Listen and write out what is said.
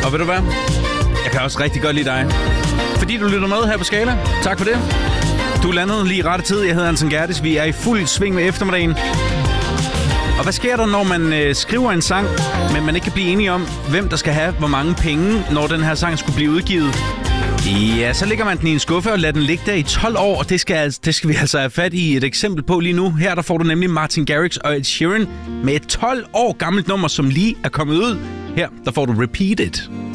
Og ved du hvad? Jeg kan også rigtig godt lide dig. Fordi du lytter med her på Skala. Tak for det. Du landede lige i rette tid. Jeg hedder Anton Gertis. Vi er i fuld sving med eftermiddagen. Og hvad sker der, når man skriver en sang, men man ikke kan blive enige om, hvem der skal have hvor mange penge, når den her sang skulle blive udgivet? Ja, så lægger man den i en skuffe og lader den ligge der i 12 år, og det skal vi altså have fat i et eksempel på lige nu. Her der får du nemlig Martin Garrix og Ed Sheeran med et 12 år gammelt nummer, som lige er kommet ud. Her der får du Repeat It.